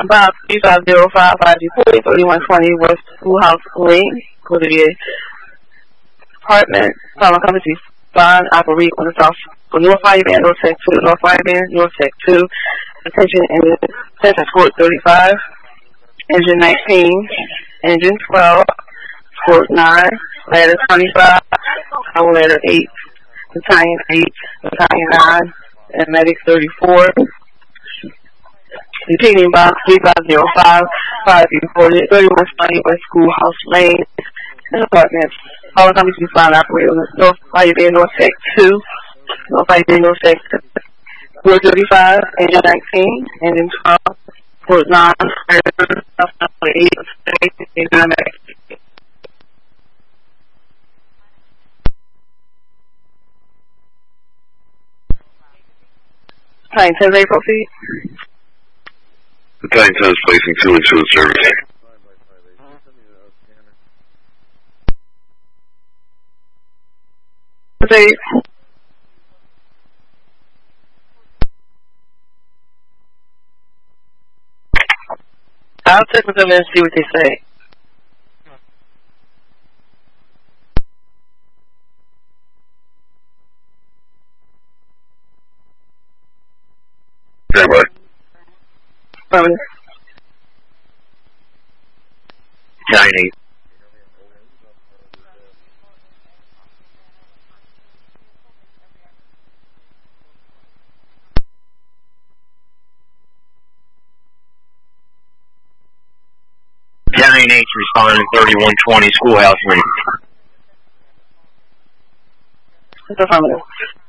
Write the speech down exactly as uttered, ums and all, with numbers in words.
Box three five zero five five forty thirty-one twenty West Schoolhouse Lane. Go to the apartment. Following company Bond operate on the south. So North Fire Band, North Tech two, North Fire Band, North Tech two. Attention engine Center Port thirty-five, engine nineteen, engine twelve, Port nine, ladder twenty-five, power ladder eight, battalion eight, battalion nine, and medic thirty-four. Retaining box three five zero five five forty thirty-one twenty West Schoolhouse Lane. And apartments. All the companies we find operate on the North Fire Band, North Tech two, North Fire Band, North Tech Port thirty-five, engine nineteen, engine twelve, Port nine, eight, nine, Plane ten April feet. Battalion ten is placing two and two in service. They, I'll check with them and see what they say. Stand by. Um, Battalion eight. Battalion eight responding thirty-one twenty Schoolhouse Lane. That's affirmative.